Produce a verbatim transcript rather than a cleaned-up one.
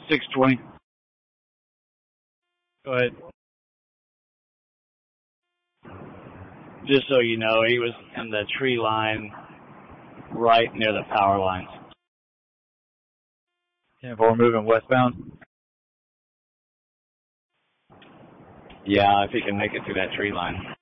six twenty. Go ahead. Just so you know, he was in the tree line right near the power lines. ten four moving westbound. Yeah, if he can make it through that tree line.